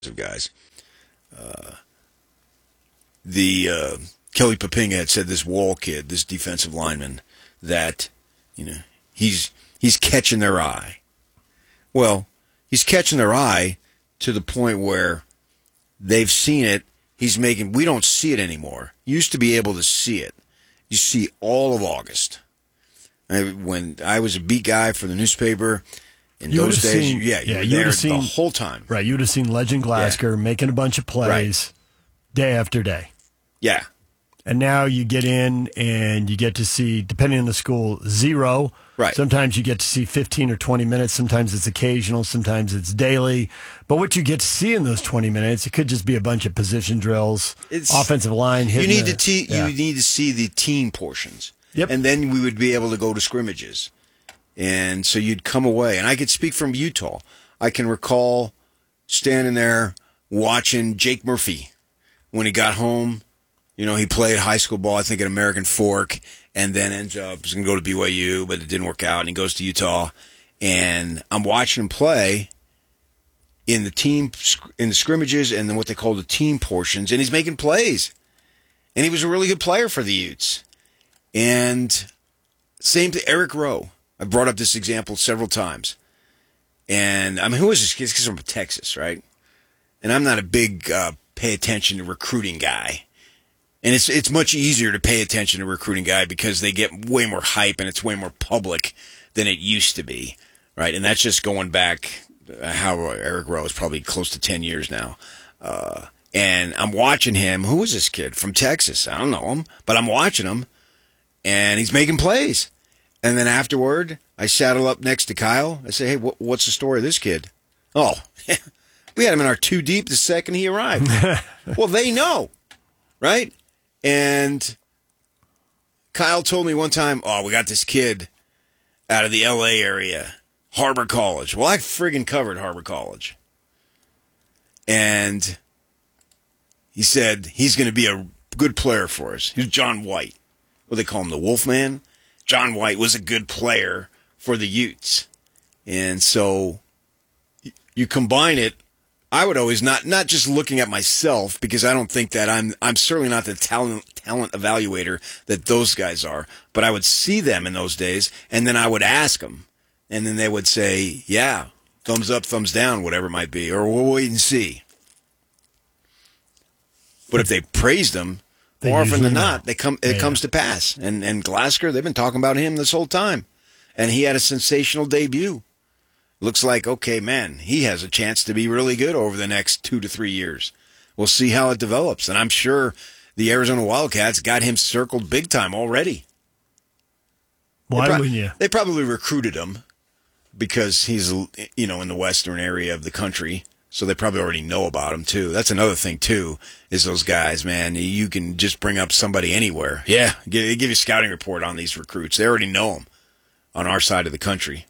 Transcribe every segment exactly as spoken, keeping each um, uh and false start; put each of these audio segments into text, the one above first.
of guys. Uh, the uh, Kelly Papinga had said this Wall kid, this defensive lineman, that you know he's he's catching their eye. Well, he's catching their eye to the point where they've seen it. He's making. We don't see it anymore. You used to be able to see it. You see all of August. I, when I was a beat guy for the newspaper. In you those days, seen, yeah, you yeah, were you there seen, the whole time. Right, you would have seen Legend Glasgow yeah. making a bunch of plays right. day after day. Yeah. And now you get in and you get to see, depending on the school, zero. Right. Sometimes you get to see fifteen or twenty minutes. Sometimes it's occasional. Sometimes it's daily. But what you get to see in those twenty minutes, it could just be a bunch of position drills, it's, offensive line. You need the, to te- yeah. you need to see the team portions. Yep. And then we would be able to go to scrimmages. And so you'd come away. And I could speak from Utah. I can recall standing there watching Jake Murphy when he got home. You know, he played high school ball, I think, at American Fork, and then ends up was going to go to B Y U, but it didn't work out, and he goes to Utah. And I'm watching him play in the team, in the scrimmages, and then what they call the team portions, and he's making plays. And he was a really good player for the Utes. And same to Eric Rowe. I brought up this example several times. And, I mean, who is this kid? He's from Texas, right? And I'm not a big uh, pay attention to recruiting guy. And it's it's much easier to pay attention to a recruiting guy because they get way more hype and it's way more public than it used to be, right? And that's just going back, uh, how Eric Rowe is probably close to ten years now. Uh, and I'm watching him. Who is this kid? From Texas. I don't know him, but I'm watching him, and he's making plays. And then afterward, I saddle up next to Kyle. I say, hey, wh- what's the story of this kid? Oh, we had him in our two deep the second he arrived. Well, they know, right? And Kyle told me one time, oh, we got this kid out of the L A area, Harbor College. Well, I friggin' covered Harbor College. And he said he's going to be a good player for us. He's John White. What do they call him, the Wolfman? John White was a good player for the Utes. And so you combine it. I would always not not just looking at myself, because I don't think that I'm I'm certainly not the talent talent evaluator that those guys are, but I would see them in those days, and then I would ask them, and then they would say, yeah, thumbs up, thumbs down, whatever it might be, or we'll wait and see. But if they praised them, They more often than usually not, know. they come it Yeah. comes to pass. And and Glasgow, they've been talking about him this whole time, and he had a sensational debut. Looks like, okay, man, he has a chance to be really good over the next two to three years. We'll see how it develops. And I'm sure the Arizona Wildcats got him circled big time already. Why they, pro- wouldn't you? they probably recruited him because he's, you know, in the western area of the country. So they probably already know about him, too. That's another thing, too, is those guys, man. You can just bring up somebody anywhere. Yeah, they give you a scouting report on these recruits. They already know them on our side of the country.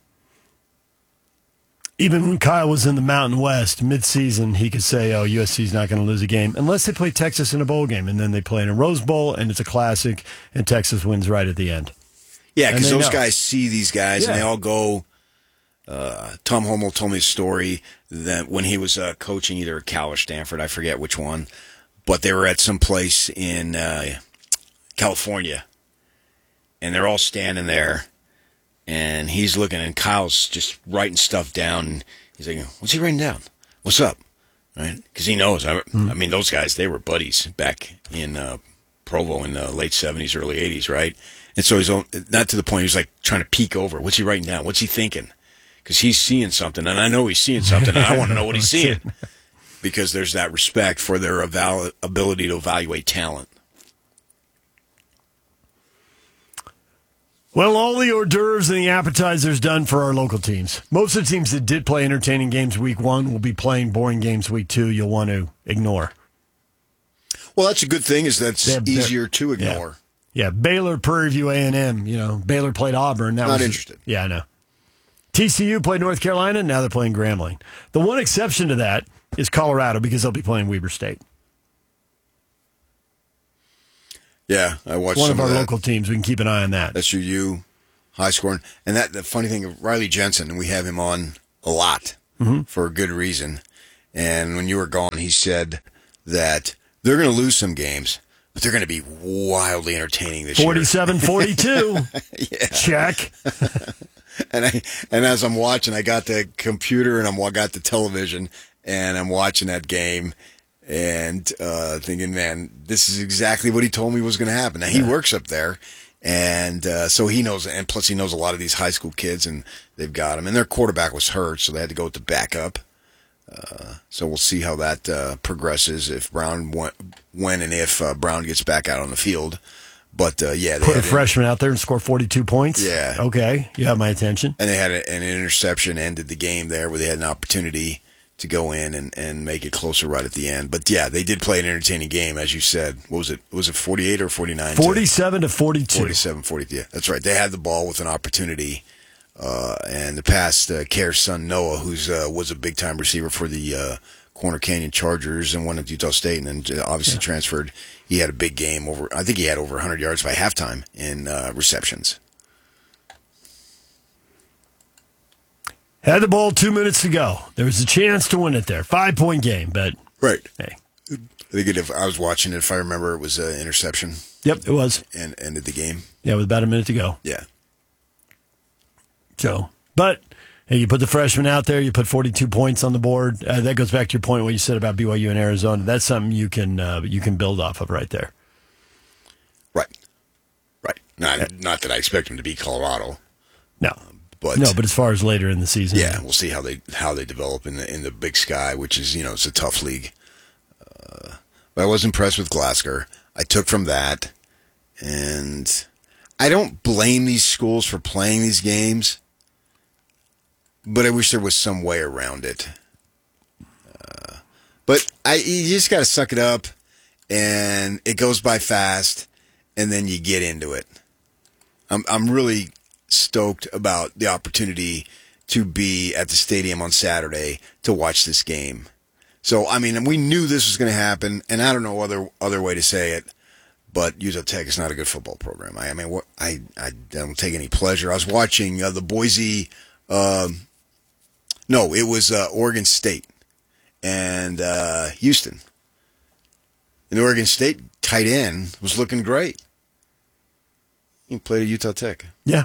Even when Kyle was in the Mountain West mid-season, he could say, oh, U S C's not going to lose a game unless they play Texas in a bowl game. And then they play in a Rose Bowl, and it's a classic, and Texas wins right at the end. Yeah, because those know. guys see these guys, Yeah. and they all go. Uh, Tom Hummel told me a story that when he was uh, coaching either at Cal or Stanford, I forget which one, but they were at some place in uh, California, and they're all standing there. And he's looking, and Kyle's just writing stuff down. And he's like, what's he writing down? What's up? Right? Because he knows. I, mm. I mean, those guys, they were buddies back in uh, Provo in the late seventies, early eighties, right? And so he's not to the point, he's like trying to peek over. What's he writing down? What's he thinking? Because he's seeing something, and I know he's seeing something, and I want to know what he's seeing. Because there's that respect for their eval- ability to evaluate talent. Well, all the hors d'oeuvres and the appetizers done for our local teams. Most of the teams that did play entertaining games week one will be playing boring games week two you'll want to ignore. Well, that's a good thing, is that's They're- easier to ignore. Yeah. yeah, Baylor, Prairie View, A and M. You know, Baylor played Auburn. That Not was, interested. Yeah, I know. T C U played North Carolina. Now they're playing Grambling. The one exception to that is Colorado, because they'll be playing Weber State. Yeah, I watched One some of our that. local teams. We can keep an eye on that. S U U, high scoring. And that the funny thing of Riley Jensen, and we have him on a lot mm-hmm. for a good reason. And when you were gone, he said that they're going to lose some games, but they're going to be wildly entertaining this forty-seven forty-two. Yeah. Check. And I and as I'm watching, I got the computer and I'm I got the television, and I'm watching that game and uh, thinking, man, this is exactly what he told me was going to happen. Now, he yeah. works up there, and uh, so he knows, and plus he knows a lot of these high school kids, and they've got him. And their quarterback was hurt, so they had to go with the backup. Uh, so we'll see how that uh, progresses if Brown went, when and if uh, Brown gets back out on the field. But uh, yeah, they put had a freshman out there and score forty-two points. Yeah, okay, you have my attention. And they had a, an interception ended the game there, where they had an opportunity to go in and, and make it closer right at the end. But yeah, they did play an entertaining game, as you said. What was it? Was it forty-eight or forty-nine? Forty-seven to forty-two. Forty-seven, forty. Yeah, that's right. They had the ball with an opportunity. Uh, and the past uh, Kerr's son Noah, who's uh, was a big time receiver for the uh, Corner Canyon Chargers and won at Utah State, and then obviously yeah. transferred. He had a big game over. I think he had over one hundred yards by halftime in uh, receptions. Had the ball two minutes to go. There was a chance to win it there. Five point game, but right. Hey, I think it, if I was watching it, if I remember, it was an interception. Yep, it was. And ended the game. Yeah, with about a minute to go. Yeah. So, but hey, you put the freshman out there, you put forty-two points on the board. Uh, that goes back to your point, what you said about B Y U and Arizona. That's something you can uh, you can build off of right there. Right, right. Not yeah. not that I expect them to beat Colorado. No, um, but no. But as far as later in the season, yeah, we'll see how they how they develop in the in the Big Sky, which is you know it's a tough league. Uh, but I was impressed with Glasgow. I took from that, and I don't blame these schools for playing these games. But I wish there was some way around it. Uh, but I, you just got to suck it up, and it goes by fast, and then you get into it. I'm I'm really stoked about the opportunity to be at the stadium on Saturday to watch this game. So I mean, we knew this was going to happen, and I don't know other other way to say it. But Utah Tech is not a good football program. I, I mean, what, I I don't take any pleasure. I was watching uh, the Boise. Um, No, it was uh, Oregon State and uh, Houston. And the Oregon State tight end was looking great. He played at Utah Tech. Yeah.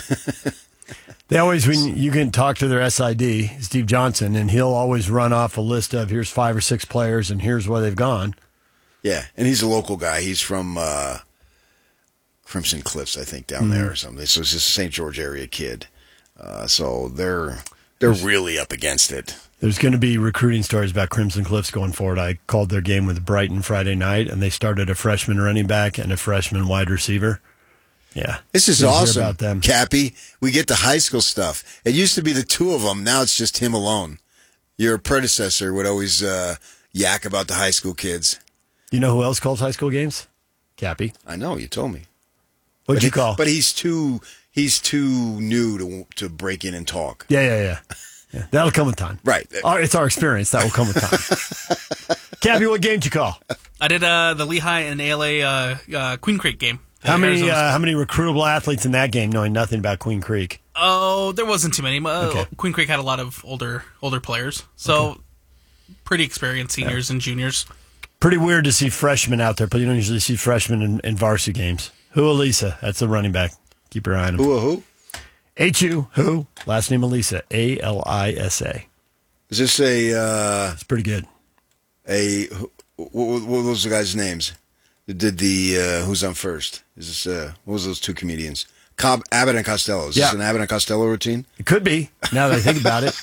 They always, when you can talk to their S I D, Steve Johnson, and he'll always run off a list of here's five or six players and here's where they've gone. Yeah, and he's a local guy. He's from uh, Crimson Cliffs, I think, down mm-hmm. there or something. So he's just a Saint George area kid. Uh, so they're... They're really up against it. There's going to be recruiting stories about Crimson Cliffs going forward. I called their game with Brighton Friday night, and they started a freshman running back and a freshman wide receiver. Yeah. This is awesome, about them. Cappy. We get the high school stuff. It used to be the two of them. Now it's just him alone. Your predecessor would always uh, yak about the high school kids. You know who else calls high school games? Cappy. I know. You told me. What'd but you he, call? But he's too... He's too new to to break in and talk. Yeah, yeah, yeah. yeah. That'll come with time. Right. Our, it's our experience. That will come with time. Cappy, what game did you call? I did uh, the Lehigh and A L A uh, uh, Queen Creek game. How many uh, how many recruitable athletes in that game knowing nothing about Queen Creek? Oh, there wasn't too many. Uh, okay. Queen Creek had a lot of older older players. So okay. pretty experienced seniors yeah. and juniors. Pretty weird to see freshmen out there, but you don't usually see freshmen in, in varsity games. Who Elisa? That's the running back. Keep your eye on him. Who, who? H U, who? Last name Elisa. A L I S A. Is this a... Uh, it's pretty good. A... What, what were those guys' names? That did the... Uh, Who's on first? Is this... Uh, what was those two comedians? Cobb, Abbott and Costello. Is yeah. this an Abbott and Costello routine? It could be, now that I think about it.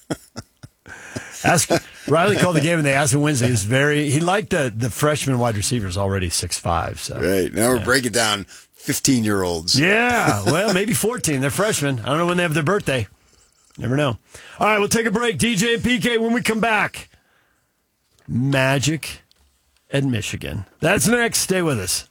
Ask Riley called the game, and they asked him Wednesday. He was very... He liked the, the freshman wide receivers already six five. So. Right. Now we're yeah. breaking down... fifteen-year-olds. Yeah, well, maybe fourteen. They're freshmen. I don't know when they have their birthday. Never know. All right, we'll take a break. D J and P K when we come back. Magic at Michigan. That's next. Stay with us.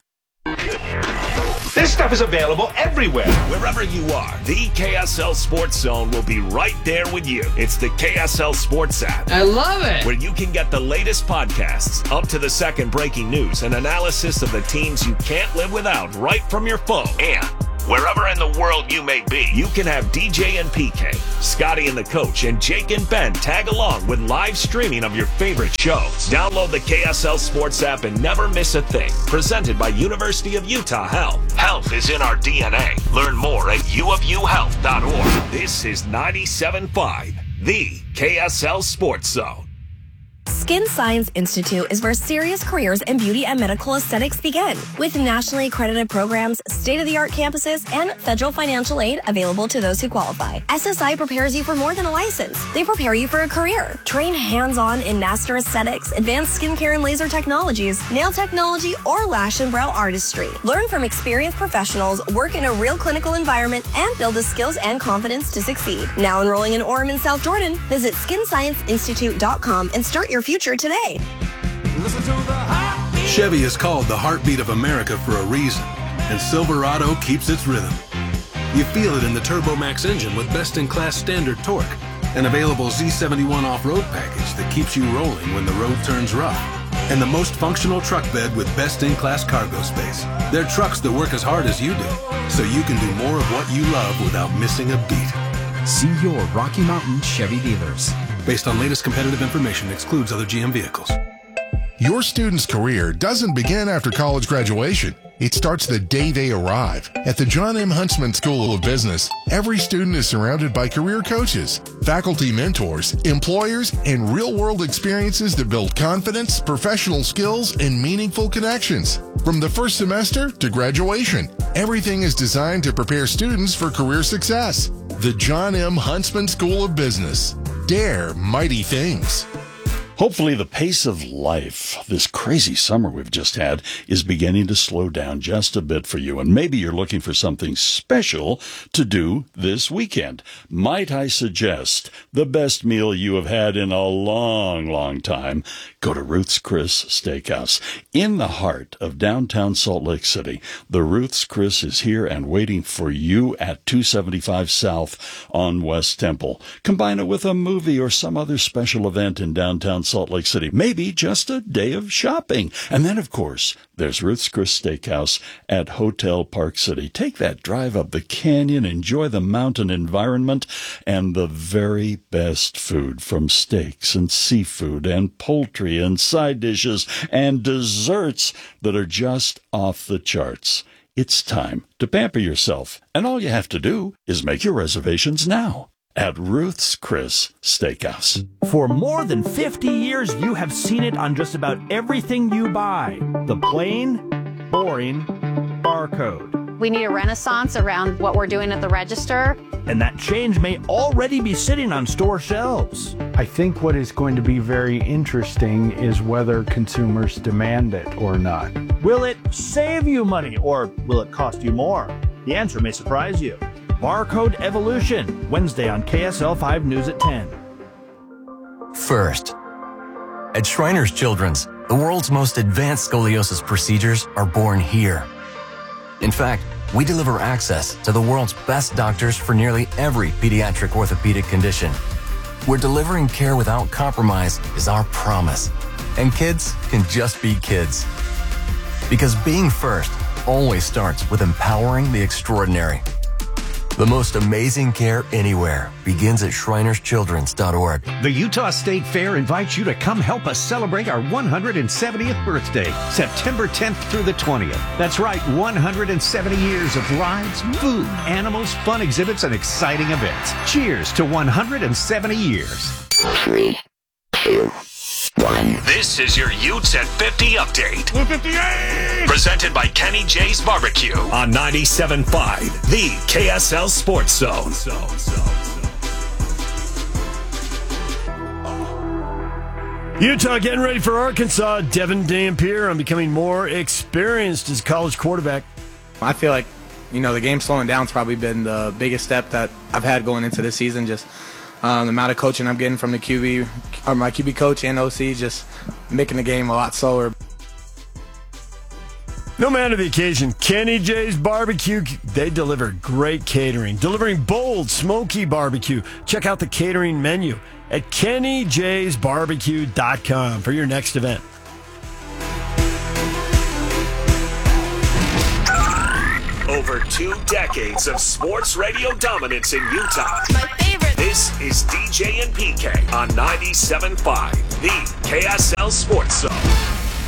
This stuff is available everywhere. Wherever you are, the K S L Sports Zone will be right there with you. It's the K S L Sports app. I love it. Where you can get the latest podcasts, up to the second breaking news, and analysis of the teams you can't live without right from your phone. And Wherever in the world you may be, you can have D J and P K, Scotty and the Coach, and Jake and Ben tag along with live streaming of your favorite shows. Download the K S L Sports app and never miss a thing. Presented by University of Utah Health. Health is in our D N A. Learn more at u of u health dot org. This is ninety-seven point five, the K S L Sports Zone. Skin Science Institute is where serious careers in beauty and medical aesthetics begin. With nationally accredited programs, state-of-the-art campuses, and federal financial aid available to those who qualify. S S I prepares you for more than a license. They prepare you for a career. Train hands-on in master aesthetics, advanced skincare and laser technologies, nail technology, or lash and brow artistry. Learn from experienced professionals, work in a real clinical environment, and build the skills and confidence to succeed. Now enrolling in Orem and South Jordan, visit skin science institute dot com and start your future today. Chevy is called the heartbeat of America for a reason, and Silverado keeps its rhythm. You feel it in the TurboMax engine with best-in-class standard torque, an available Z seventy-one off-road package that keeps you rolling when the road turns rough, and the most functional truck bed with best-in-class cargo space. They're trucks that work as hard as you do, so you can do more of what you love without missing a beat. See your Rocky Mountain Chevy dealers. Based on latest competitive information, excludes other G M vehicles. Your student's career doesn't begin after college graduation. It starts the day they arrive. At the John M. Huntsman School of Business, every student is surrounded by career coaches, faculty mentors, employers, and real-world experiences that build confidence, professional skills, and meaningful connections. From the first semester to graduation, everything is designed to prepare students for career success. The John M. Huntsman School of Business. Dare mighty things. Hopefully the pace of life, this crazy summer we've just had, is beginning to slow down just a bit for you. And maybe you're looking for something special to do this weekend. Might I suggest the best meal you have had in a long, long time? Go to Ruth's Chris Steakhouse. In the heart of downtown Salt Lake City, the Ruth's Chris is here and waiting for you at two seventy-five South on West Temple. Combine it with a movie or some other special event in downtown Salt Lake City, maybe just a day of shopping. And then, of course, there's Ruth's Chris Steakhouse at Hotel Park City. Take that drive up the canyon, enjoy the mountain environment, and the very best food, from steaks and seafood and poultry and side dishes and desserts that are just off the charts. It's time to pamper yourself, and all you have to do is make your reservations now at Ruth's Chris Steakhouse. For more than fifty years, you have seen it on just about everything you buy. The plain, boring barcode. We need a renaissance around what we're doing at the register. And that change may already be sitting on store shelves. I think what is going to be very interesting is whether consumers demand it or not. Will it save you money, or will it cost you more? The answer may surprise you. Barcode Evolution, Wednesday on K S L five News at ten. First, at Shriners Children's, the world's most advanced scoliosis procedures are born here. In fact, we deliver access to the world's best doctors for nearly every pediatric orthopedic condition. We're delivering care without compromise is our promise. And kids can just be kids. Because being first always starts with empowering the extraordinary. The most amazing care anywhere begins at shriners children's dot org. The Utah State Fair invites you to come help us celebrate our one hundred seventieth birthday, September tenth through the twentieth. That's right, one hundred seventy years of rides, food, animals, fun exhibits, and exciting events. Cheers to one hundred seventy years. Three, two, one. This is your Utes at fifty update. one fifty-eight! Presented by Kenny J's Barbecue on ninety-seven point five, the K S L Sports Zone. Utah getting ready for Arkansas. Devin Dampier on becoming more experienced as a college quarterback. I feel like, you know, the game slowing down's probably been the biggest step that I've had going into this season. Just um, the amount of coaching I'm getting from the Q B, or my Q B coach and O C, just making the game a lot slower. No matter the occasion, Kenny J's Barbecue, they deliver great catering, delivering bold, smoky barbecue. Check out the catering menu at kenny j's barbecue dot com for your next event. Over over two decades of sports radio dominance in Utah. My favorite. This is D J and P K on ninety-seven point five, the K S L Sports Zone.